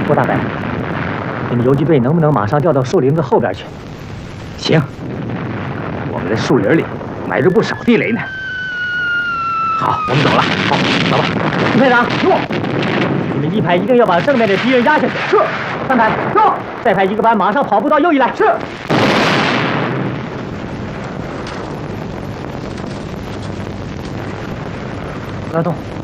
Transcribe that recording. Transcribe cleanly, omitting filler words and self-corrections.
郭大白，你们游击队能不能马上调到树林子后边去？ 行，我们在树林里埋着不少地雷呢。好，我们走了。好，走吧。 支排长，用！你们一排一定要把正面的敌人压下去。是。3排，是。再派1个班马上跑步到右翼来。是。不要动。